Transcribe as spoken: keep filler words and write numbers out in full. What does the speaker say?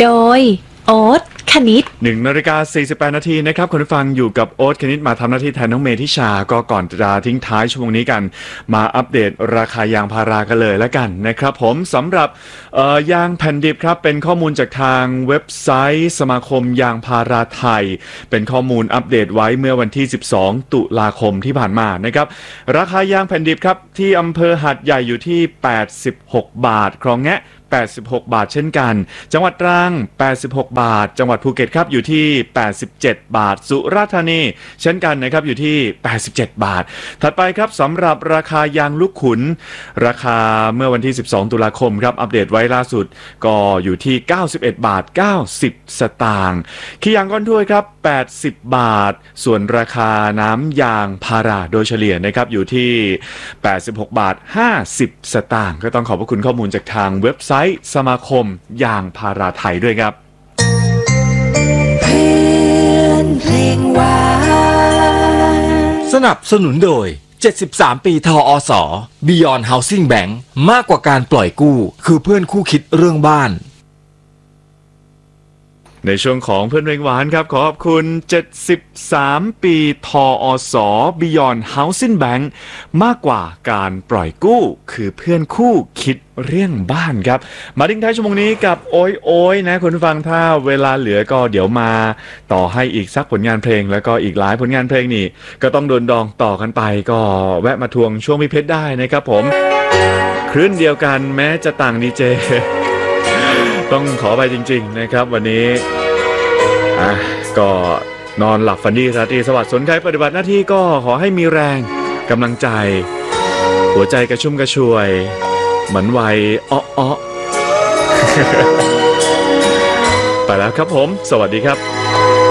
โดยโอ๊ตคณิตหนึ่งนาฬิกาสี่สิบแปดนาทีนะครับคุณผู้ฟังอยู่กับโอ๊ตคณิตมาทำหน้าที่แทนน้องเมธิชาก็ก่อนจะทิ้งท้ายช่วงนี้กันมาอัปเดตราคายางพารากันเลยแล้วกันนะครับผมสำหรับยางแผ่นดิบครับเป็นข้อมูลจากทางเว็บไซต์สมาคมยางพาราไทยเป็นข้อมูลอัปเดตไว้เมื่อวันที่สิบสองตุลาคมที่ผ่านมานะครับราคายางแผ่นดิบครับที่อำเภอหาดใหญ่อยู่ที่แปดสิบหกบาทคลองแงะแปดสิบหกบาทเช่นกันจังหวัดตรังแปดสิบหกบาทจังหวัดภูเก็ตครับอยู่ที่แปดสิบเจ็ดบาทสุราษฎร์ธานีเช่นกันนะครับอยู่ที่แปดสิบเจ็ดบาทถัดไปครับสำหรับราคายางลูกขุนราคาเมื่อวันที่สิบสองตุลาคมครับอัปเดตไว้ล่าสุดก็อยู่ที่เก้าสิบเอ็ดบาทเก้าสิบสตางค์ขี้ยางก้อนถ้วยครับแปดสิบบาทส่วนราคาน้ำยางพาราโดยเฉลี่ยนะครับอยู่ที่แปดสิบหกบาทห้าสิบสตางค์ก็ต้องขอบพระคุณข้อมูลจากทางเว็บไซต์สมาคมยางพาราไทยด้วยครับเพื่อนเพลงหวานสนับสนุนโดยเจ็ดสิบสามปีทออส Beyond Housing Bank มากกว่าการปล่อยกู้คือเพื่อนคู่คิดเรื่องบ้านในช่วงของเพื่อนเพลงหวานครับขอบคุณเจ็ดสิบสามปีทออส Beyond Housing Bank มากกว่าการปล่อยกู้คือเพื่อนคู่คิดเรื่องบ้านครับมาทิ้งท้ายชั่วโมงนี้กับโอ้ยโอ้ยนะคุณผู้ฟังถ้าเวลาเหลือก็เดี๋ยวมาต่อให้อีกสักผลงานเพลงแล้วก็อีกหลายผลงานเพลงนี่ก็ต้องโดนดองต่อกันไปก็แวะมาทวงช่วงพิเพชรได้นะครับผมคลื่นเดียวกันแม้จะต่างดีเจต้องขอไปจริงๆนะครับวันนี้อ่ะก็นอนหลับฝันดีราตรีสวัสดิ์สนใครปฏิบัติหน้าที่ก็ขอให้มีแรงกำลังใจหัวใจกระชุ่มกระชวยเหมือนวัยอ้ออ้อ ไปแล้วครับผมสวัสดีครับ